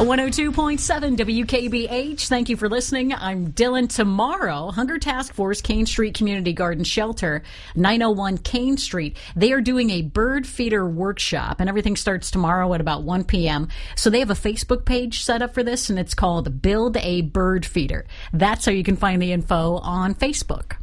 102.7 WKBH. Thank you for listening. I'm Dylan. Tomorrow, Hunger Task Force, Kane Street Community Garden Shelter, 901 Kane Street. They are doing a bird feeder workshop, and everything starts tomorrow at about 1 p.m. So they have a Facebook page set up for this, and it's called Build a Bird Feeder. That's how you can find the info on Facebook.